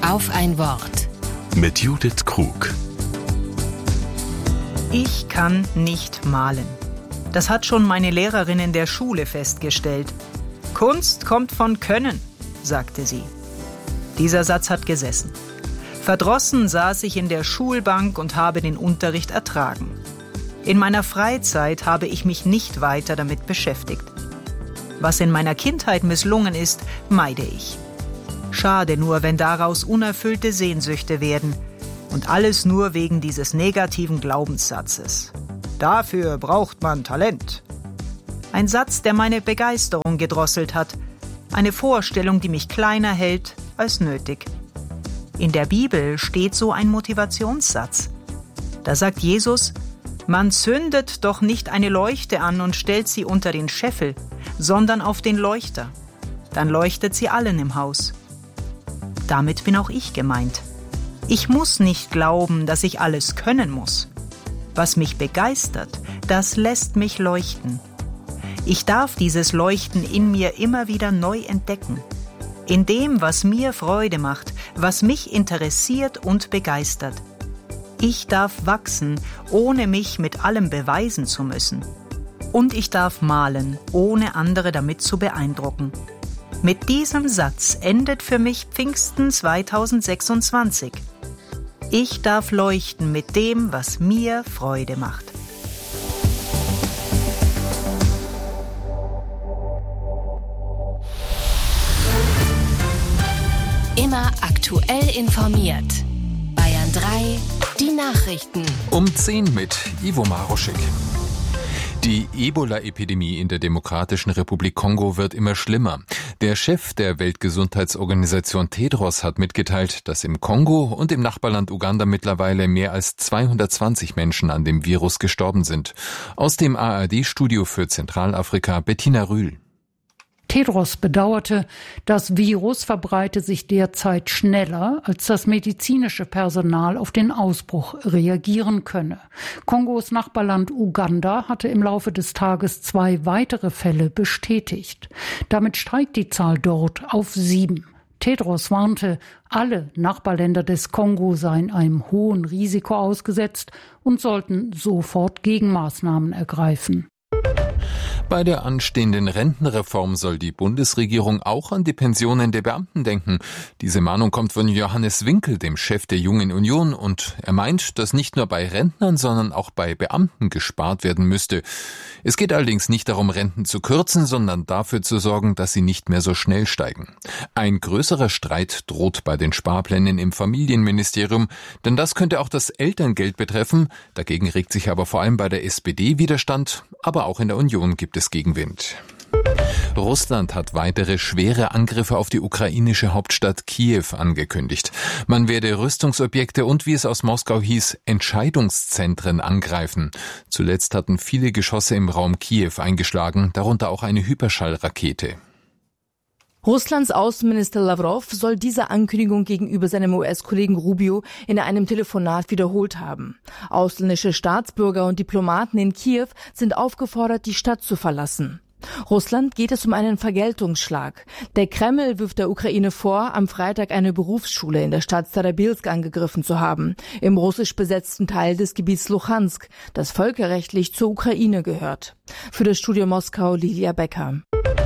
Auf ein Wort. Mit Judith Krug. Ich kann nicht malen. Das hat schon meine Lehrerin in der Schule festgestellt. Kunst kommt von Können, sagte sie. Dieser Satz hat gesessen. Verdrossen saß ich in der Schulbank und habe den Unterricht ertragen. In meiner Freizeit habe ich mich nicht weiter damit beschäftigt. Was in meiner Kindheit misslungen ist, meide ich. Schade nur, wenn daraus unerfüllte Sehnsüchte werden. Und alles nur wegen dieses negativen Glaubenssatzes. Dafür braucht man Talent. Ein Satz, der meine Begeisterung gedrosselt hat. Eine Vorstellung, die mich kleiner hält als nötig. In der Bibel steht so ein Motivationssatz. Da sagt Jesus: Man zündet doch nicht eine Leuchte an und stellt sie unter den Scheffel, sondern auf den Leuchter. Dann leuchtet sie allen im Haus. Damit bin auch ich gemeint. Ich muss nicht glauben, dass ich alles können muss. Was mich begeistert, das lässt mich leuchten. Ich darf dieses Leuchten in mir immer wieder neu entdecken. In dem, was mir Freude macht, was mich interessiert und begeistert. Ich darf wachsen, ohne mich mit allem beweisen zu müssen. Und ich darf malen, ohne andere damit zu beeindrucken. Mit diesem Satz endet für mich Pfingsten 2026. Ich darf leuchten mit dem, was mir Freude macht. Immer aktuell informiert. Bayern 3, die Nachrichten. Um 10 mit Ivo Maroschek. Die Ebola-Epidemie in der Demokratischen Republik Kongo wird immer schlimmer. Der Chef der Weltgesundheitsorganisation Tedros hat mitgeteilt, dass im Kongo und im Nachbarland Uganda mittlerweile mehr als 220 Menschen an dem Virus gestorben sind. Aus dem ARD-Studio für Zentralafrika Bettina Rühl. Tedros bedauerte, das Virus verbreite sich derzeit schneller, als das medizinische Personal auf den Ausbruch reagieren könne. Kongos Nachbarland Uganda hatte im Laufe des Tages 2 weitere Fälle bestätigt. Damit steigt die Zahl dort auf 7. Tedros warnte, alle Nachbarländer des Kongo seien einem hohen Risiko ausgesetzt und sollten sofort Gegenmaßnahmen ergreifen. Bei der anstehenden Rentenreform soll die Bundesregierung auch an die Pensionen der Beamten denken. Diese Mahnung kommt von Johannes Winkel, dem Chef der Jungen Union, und er meint, dass nicht nur bei Rentnern, sondern auch bei Beamten gespart werden müsste. Es geht allerdings nicht darum, Renten zu kürzen, sondern dafür zu sorgen, dass sie nicht mehr so schnell steigen. Ein größerer Streit droht bei den Sparplänen im Familienministerium, denn das könnte auch das Elterngeld betreffen. Dagegen regt sich aber vor allem bei der SPD Widerstand, aber auch in der Union gibt es Gegenwind. Russland hat weitere schwere Angriffe auf die ukrainische Hauptstadt Kiew angekündigt. Man werde Rüstungsobjekte und, wie es aus Moskau hieß, Entscheidungszentren angreifen. Zuletzt hatten viele Geschosse im Raum Kiew eingeschlagen, darunter auch eine Hyperschallrakete. Russlands Außenminister Lavrov soll diese Ankündigung gegenüber seinem US-Kollegen Rubio in einem Telefonat wiederholt haben. Ausländische Staatsbürger und Diplomaten in Kiew sind aufgefordert, die Stadt zu verlassen. Russland geht es um einen Vergeltungsschlag. Der Kreml wirft der Ukraine vor, am Freitag eine Berufsschule in der Stadt Starobilsk angegriffen zu haben, im russisch besetzten Teil des Gebiets Luhansk, das völkerrechtlich zur Ukraine gehört. Für das Studio Moskau Lilia Becker.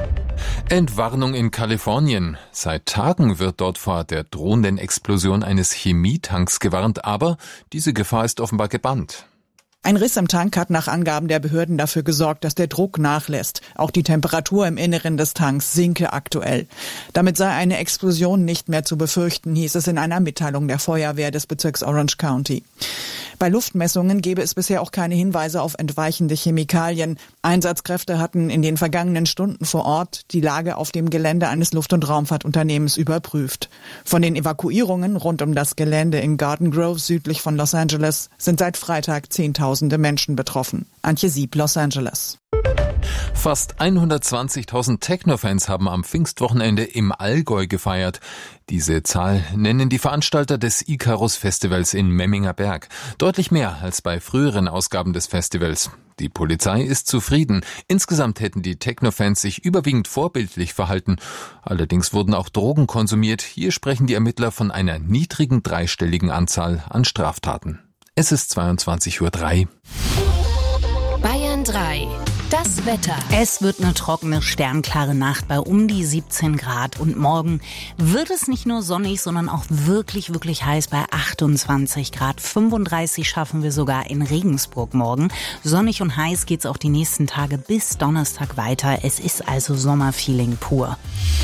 Entwarnung in Kalifornien. Seit Tagen wird dort vor der drohenden Explosion eines Chemietanks gewarnt, aber diese Gefahr ist offenbar gebannt. Ein Riss im Tank hat nach Angaben der Behörden dafür gesorgt, dass der Druck nachlässt. Auch die Temperatur im Inneren des Tanks sinke aktuell. Damit sei eine Explosion nicht mehr zu befürchten, hieß es in einer Mitteilung der Feuerwehr des Bezirks Orange County. Bei Luftmessungen gebe es bisher auch keine Hinweise auf entweichende Chemikalien. Einsatzkräfte hatten in den vergangenen Stunden vor Ort die Lage auf dem Gelände eines Luft- und Raumfahrtunternehmens überprüft. Von den Evakuierungen rund um das Gelände in Garden Grove südlich von Los Angeles sind seit Freitag Zehntausende Menschen betroffen. Antje Sieb, Los Angeles. Fast 120.000 Techno-Fans haben am Pfingstwochenende im Allgäu gefeiert. Diese Zahl nennen die Veranstalter des Icarus-Festivals in Memminger Berg. Deutlich mehr als bei früheren Ausgaben des Festivals. Die Polizei ist zufrieden. Insgesamt hätten die Techno-Fans sich überwiegend vorbildlich verhalten. Allerdings wurden auch Drogen konsumiert. Hier sprechen die Ermittler von einer niedrigen dreistelligen Anzahl an Straftaten. Es ist 22:03 Uhr. Bayern 3. Das Wetter. Es wird eine trockene, sternklare Nacht bei um die 17 Grad. Und morgen wird es nicht nur sonnig, sondern auch wirklich, wirklich heiß bei 28 Grad. 35 schaffen wir sogar in Regensburg morgen. Sonnig und heiß geht's auch die nächsten Tage bis Donnerstag weiter. Es ist also Sommerfeeling pur.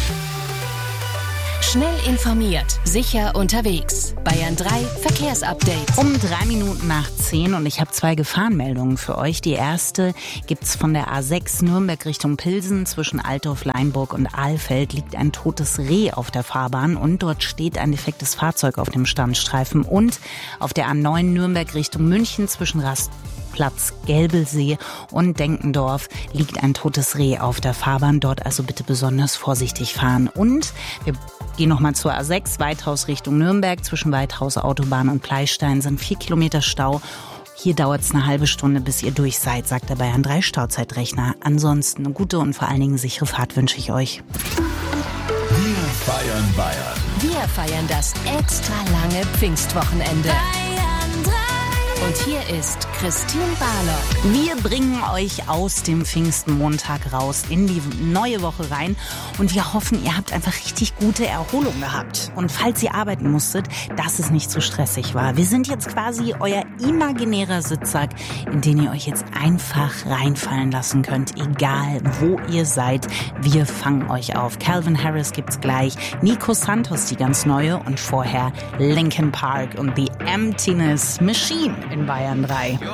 Schnell informiert, sicher unterwegs. Bayern 3 Verkehrsupdate. Um 10:03 und ich habe 2 Gefahrenmeldungen für euch. Die erste gibt's von der A6 Nürnberg Richtung Pilsen. Zwischen Altdorf, Leinburg und Ahlfeld liegt ein totes Reh auf der Fahrbahn und dort steht ein defektes Fahrzeug auf dem Standstreifen. Und auf der A9 Nürnberg Richtung München zwischen Rastplatz Gelbelsee und Denkendorf liegt ein totes Reh auf der Fahrbahn. Dort also bitte besonders vorsichtig fahren. Und wir gehen nochmal zur A6, Weithaus Richtung Nürnberg. Zwischen Weithaus Autobahn und Pleistein sind 4 Kilometer Stau. Hier dauert es eine halbe Stunde, bis ihr durch seid, sagt der Bayern 3 Stauzeitrechner. Ansonsten eine gute und vor allen Dingen sichere Fahrt wünsche ich euch. Wir feiern Bayern. Wir feiern das extra lange Pfingstwochenende. Bayern 3. Und hier ist Christine Barlock. Wir bringen euch aus dem Pfingstmontag raus in die neue Woche rein und wir hoffen, ihr habt einfach richtig gute Erholung gehabt. Und falls ihr arbeiten musstet, dass es nicht zu stressig war. Wir sind jetzt quasi euer imaginärer Sitzsack, in den ihr euch jetzt einfach reinfallen lassen könnt, egal wo ihr seid. Wir fangen euch auf. Calvin Harris gibt's gleich, Nico Santos die ganz neue und vorher Linkin Park und The Emptiness Machine in Bayern 3.